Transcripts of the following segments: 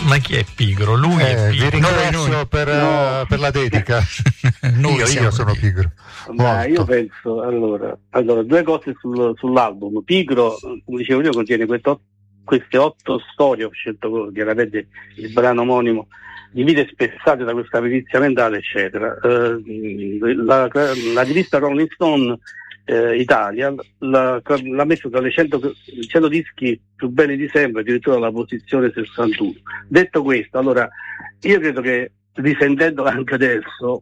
Ma chi è pigro? Lui è pigro. Vi ringrazio noi. per la dedica. io sono pigro. Ma io penso, allora, due cose sull'album. Pigro, come dicevo io, contiene queste 8 storie. Ho scelto chiaramente il brano omonimo di vite spezzate da questa perizia mentale, eccetera. La rivista Rolling Stone Italia l'ha messo tra le 100 dischi più belli di sempre, addirittura alla posizione 61. Detto questo, allora io credo che, risentendola anche adesso,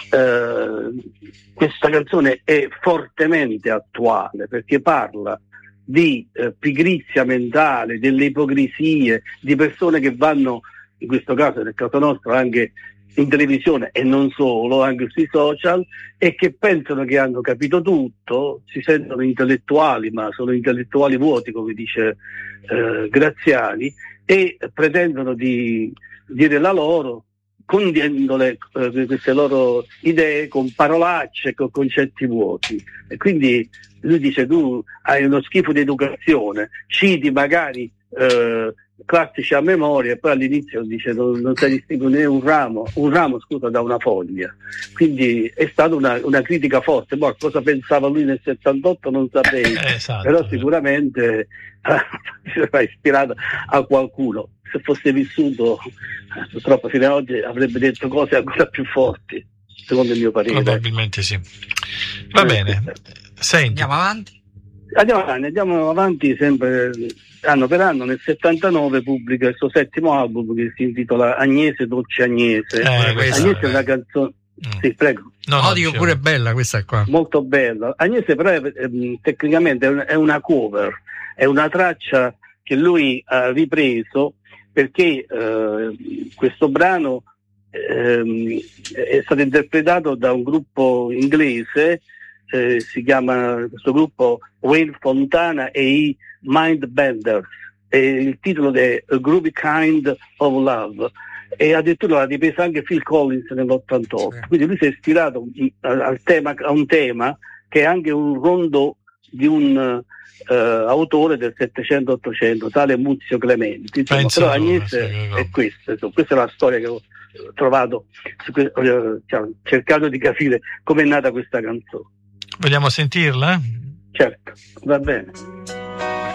questa canzone è fortemente attuale, perché parla di pigrizia mentale, delle ipocrisie, di persone che vanno, in questo caso, nel caso nostro, anche in televisione e non solo, anche sui social, e che pensano che hanno capito tutto, si sentono intellettuali, ma sono intellettuali vuoti, come dice Graziani, e pretendono di dire la loro, condendo queste loro idee con parolacce, con concetti vuoti. E quindi lui dice: tu hai uno schifo di educazione, citi magari classici a memoria, e poi all'inizio dice non sai distinguere un ramo da una foglia. Quindi è stata una critica forte. Boh, cosa pensava lui nel 78 non saprei, esatto, però sicuramente si era ispirato a qualcuno. Se fosse vissuto, purtroppo fino ad oggi avrebbe detto cose ancora più forti, secondo il mio parere. Probabilmente sì. Va bene, senti. Andiamo avanti sempre anno per anno. Nel 79 pubblica il suo 7° album, che si intitola Agnese Dolce Agnese. Agnese è una canzone. Sì, prego. No, dico pure è bella questa qua. Molto bella. Agnese però tecnicamente è una cover, è una traccia che lui ha ripreso, perché questo brano è stato interpretato da un gruppo inglese, si chiama questo gruppo Wayne Fontana e i Mindbenders, e il titolo è A Groovy Kind of Love, e addirittura l'ha ripresa anche Phil Collins nell'88. Quindi lui si è ispirato a un tema che è anche un rondo di un autore del 700-800, tale Muzio Clementi. Però Agnese è questa è la storia che ho trovato, cercando di capire come è nata questa canzone. Vogliamo sentirla? Certo, va bene.